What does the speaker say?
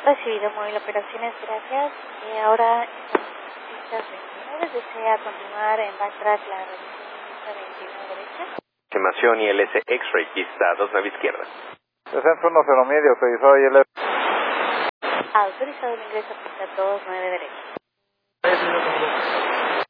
Recibido móvil operaciones, gracias. Ahora pistas 29, desea continuar en backtrack la revisión de pista 21 derecha. Estimación ILS X-Ray, pista 29 izquierda. Descenso 10 medio, autorizado ILS. Autorizado el ingreso a pista 29 derecha.